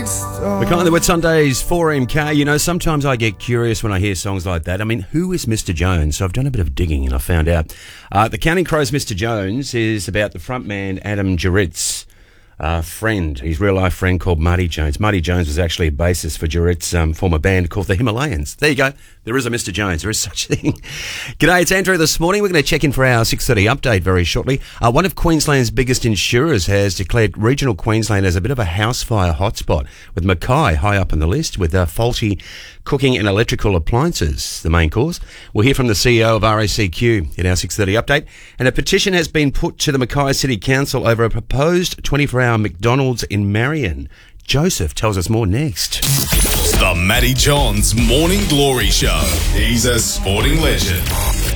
We're kind of with Sunday's 4MK. You know, sometimes I get curious when I hear songs like that. I mean, who is Mr. Jones? So I've done a bit of digging and I found out. The Counting Crows' Mr. Jones is about the frontman Adam Duritz. Friend, his real-life friend called Marty Jones. Marty Jones was actually a bassist for Duritz' former band called the Himalayans. There you go. There is a Mr. Jones. There is such a thing. G'day, it's Andrew this morning. We're going to check in for our 6:30 update very shortly. One of Queensland's biggest insurers has declared regional Queensland as a bit of a house fire hotspot, with Mackay high up on the list with faulty cooking and electrical appliances, the main cause. We'll hear from the CEO of RACQ in our 6:30 update. And a petition has been put to the Mackay City Council over a proposed 24-hour McDonald's in Marion. Joseph tells us more next. The Matty Johns Morning Glory Show. He's a sporting legend.